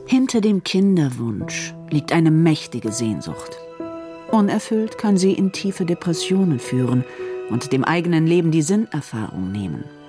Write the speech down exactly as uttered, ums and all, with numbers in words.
Hinter dem Kinderwunsch liegt eine mächtige Sehnsucht. Unerfüllt kann sie in tiefe Depressionen führen und dem eigenen Leben die Sinnerfahrung nehmen.